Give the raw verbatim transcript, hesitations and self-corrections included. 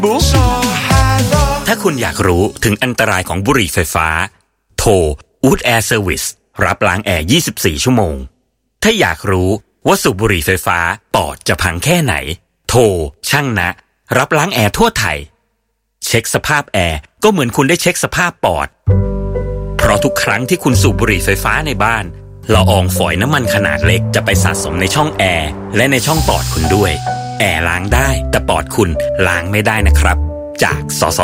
ถ้าคุณอยากรู้ถึงอันตรายของบุหรี่ไฟฟ้าโทร Wood Air Service รับล้างแอร์ยี่สิบสี่ชั่วโมงถ้าอยากรู้ว่าสูบบุหรี่ไฟฟ้าปอดจะพังแค่ไหนโทรช่างนะรับล้างแอร์ทั่วไทยเช็คสภาพแอร์ก็เหมือนคุณได้เช็คสภาพปอดเพราะทุกครั้งที่คุณสูบบุหรี่ไฟฟ้าในบ้านละอองฝอยน้ำมันขนาดเล็กจะไปสะสมในช่องแอร์และในช่องปอดคุณด้วยแอร์ล้างได้แต่ปอดคุณล้างไม่ได้นะครับจากสส